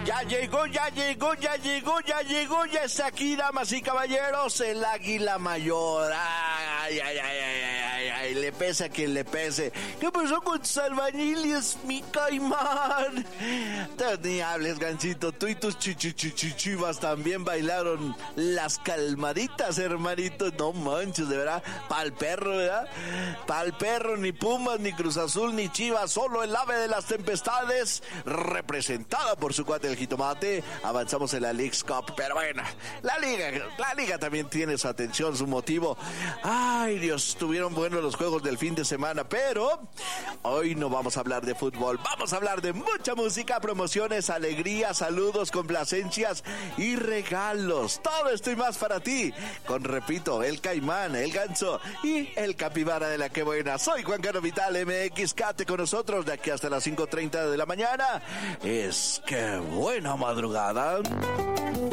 Ya está aquí, damas y caballeros, el águila mayor. Ay, le pese a quien le pese. ¿Qué pasó con tus albañiles, mi caimán? Ni hables, Gancito, tú y tus chivas también bailaron las calmaditas, hermanito. No manches, de verdad, pa'l perro, ¿verdad? Pa'l perro, ni Pumas, ni Cruz Azul, ni Chivas, solo el ave de las tempestades, representada por su cuate el jitomate. Avanzamos en la Leagues Cup, pero bueno, la liga también tiene su atención, su motivo. Ay, Dios, estuvieron buenos los juegos del fin de semana, pero hoy no vamos a hablar de fútbol, vamos a hablar de mucha música, promociones, alegría, saludos, complacencias y regalos. Todo esto y más para ti, con, repito, el caimán, el ganso y el capibara de la que buena. Soy Juan Carlos Vital MX, quédate con nosotros de aquí hasta las 5:30 de la mañana. Es que buena madrugada.